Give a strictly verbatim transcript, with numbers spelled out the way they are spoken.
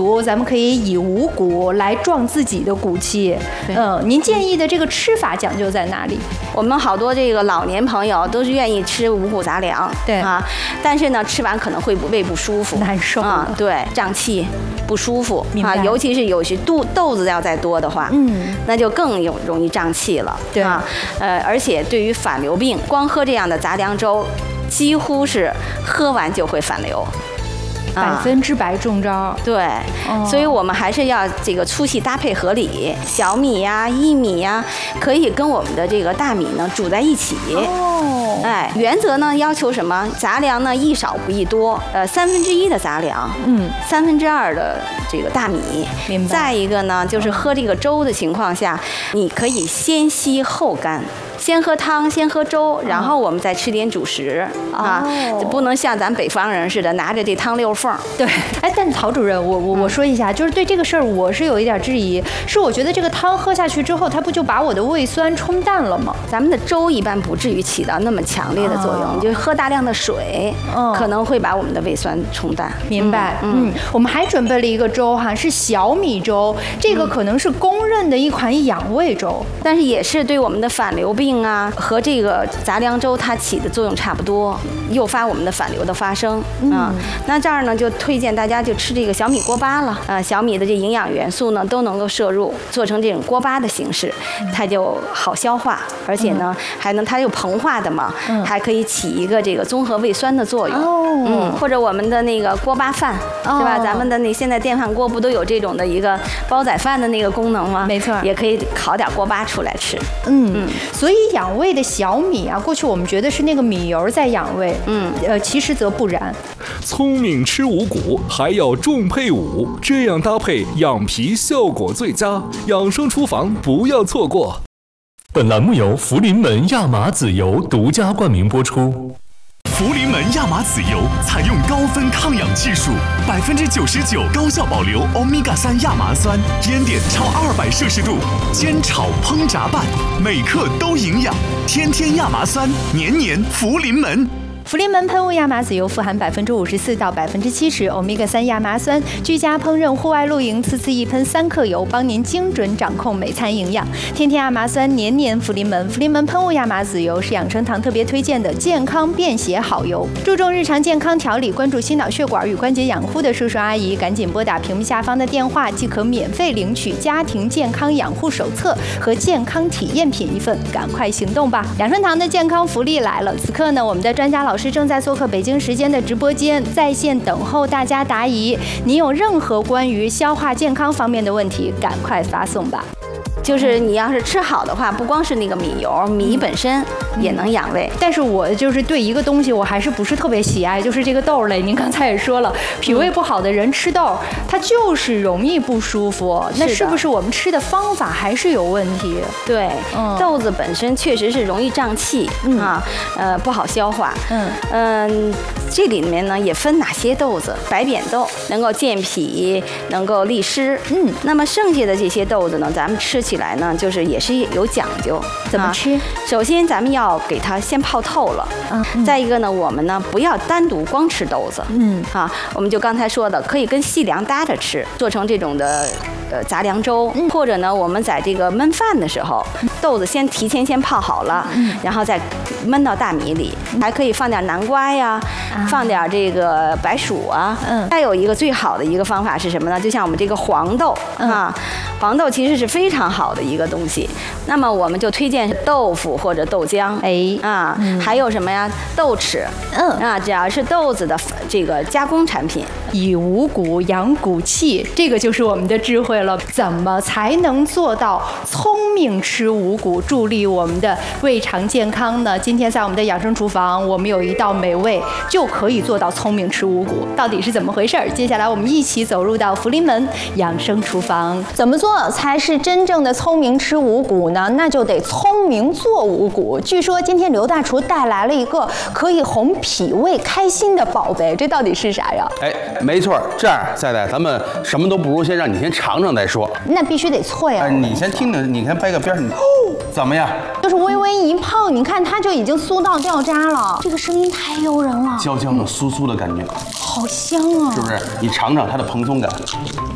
如咱们可以以五谷来壮自己的骨气。嗯，您建议的这个吃法讲究在哪里？ 我们好多这个老年朋友都是愿意吃五谷杂粮， 对啊，但是呢，吃完可能会胃不舒服， 难受啊，对，胀气不舒服啊， 尤其是有些肚豆子要再多的话， 嗯， 那就更有容易胀气了， 对啊，呃，而且对于反流病，光喝这样的杂粮粥，几乎是喝完就会反流。 百分之百中招， 对， 哦、 所以我们还是要这个粗细搭配合理，小米呀、薏米呀，可以跟我们的这个大米呢煮在一起。 哦， 哎，原则呢要求什么？杂粮呢宜少不宜多，呃，三分之一的杂粮， 嗯， 三分之二的这个大米。 明白。 再一个呢，就是喝这个粥的情况下，你可以先稀后干。先喝汤，先喝粥，然后我们再吃点主食、 哦、 啊，就不能像咱北方人似的拿着这汤溜缝。 对，哎，但陶主任，我我我说一下，就是对这个事儿我是有一点质疑，是我觉得这个汤喝下去之后，它不就把我的胃酸冲淡了吗？ 咱们的粥一般不至于起到那么强烈的作用，哦、就喝大量的水、哦，可能会把我们的胃酸冲淡。 明白，嗯，嗯我们还准备了一个粥哈，是小米粥，这个可能是公认的一款养胃粥， 嗯、但是也是对我们的反流病啊和这个杂粮粥它起的作用差不多，诱发我们的反流的发生啊、嗯。那这儿呢就推荐大家就吃这个小米锅巴了啊，小米的这营养元素呢都能够摄入，做成这种锅巴的形式，它就好消化，而且呢、嗯、还能它有膨化的嘛、嗯，还可以起一个这个综合胃酸的作用。哦，嗯，或者我们的那个锅巴饭、哦、是吧？咱们的那现在电饭锅不都有这种的一个煲仔饭的那个功能吗？ 没错， 也可以烤点锅巴出来吃。 嗯嗯，所以养胃的小米啊，过去我们觉得是那个米油在养胃，嗯，呃，其实则不然。 聪明吃五谷，还要重配伍，这样搭配养脾效果最佳。养生厨房不要错过。 本栏目由福临门亚麻籽油独家冠名播出。 福临门亚麻籽油采用高分抗氧技术，百分之九十九高效保留欧米伽三亚麻酸，烟点超二百摄氏度，煎炒烹炸拌，每克都营养。天天亚麻酸，年年福临门。 福临门喷雾亚麻籽油富含百分之五十四到百分之七十欧米伽三亚麻酸，居家烹饪、户外露营，次次一喷三克油，帮您精准掌控每餐营养。天天亚麻酸，年年福临门。福临门喷雾亚麻籽油是养生堂特别推荐的健康便携好油，注重日常健康调理，关注心脑血管与关节养护的叔叔阿姨，赶紧拨打屏幕下方的电话，即可免费领取家庭健康养护手册和健康体验品一份，赶快行动吧！养生堂的健康福利来了，此刻呢，我们的专家老师正在做客北京时间的直播间，在线等候大家答疑。您有任何关于消化健康方面的问题，赶快发送吧。 就是你要是吃好的话，不光是那个米油，米本身也能养胃。 但是我就是对一个东西我还是不是特别喜爱，就是这个豆类。您刚才也说了，脾胃不好的人吃豆，它就是容易不舒服。那是不是我们吃的方法还是有问题？ 对，嗯、豆子本身确实是容易胀气、嗯、啊，呃，不好消化。嗯嗯、呃，这里面呢也分哪些豆子，白扁豆能够健脾，能够利湿。嗯，那么剩下的这些豆子呢，咱们吃起来呢，就是也是有讲究。 怎么吃？ 啊、首先咱们要给它先泡透了。嗯。嗯再一个呢，我们呢不要单独光吃豆子。嗯。啊，我们就刚才说的，可以跟细粮搭着吃，做成这种的呃杂粮粥，嗯、或者呢，我们在这个焖饭的时候，豆子先提前先泡好了，嗯、然后再焖到大米里，还可以放点南瓜呀，啊、放点这个白薯啊。嗯。再有一个最好的一个方法是什么呢？就像我们这个黄豆、嗯、啊，黄豆其实是非常好的一个东西。那么我们就推荐豆腐或者豆浆，哎啊，嗯、还有什么呀？豆豉，嗯啊，只要是豆子的这个加工产品， 以五谷养骨气，这个就是我们的智慧了。怎么才能做到聪明吃五谷，助力我们的胃肠健康呢？今天在我们的养生厨房，我们有一道美味就可以做到聪明吃五谷，到底是怎么回事？接下来我们一起走入到福临门养生厨房，怎么做才是真正的聪明吃五谷呢？那就得聪明做五谷。据说今天刘大厨带来了一个可以哄脾胃开心的宝贝，这到底是啥呀？ 哎，没错，这样赛赛，咱们什么都不如先让你先尝尝再说。 那必须得脆啊！ 哎，你先听听，你先掰个边儿，你怎么样？ 就是微微一碰，你看它就已经酥到掉渣了，这个声音太诱人了， 焦焦的、酥酥的感觉， 好香啊！ 是不是？你尝尝它的蓬松感。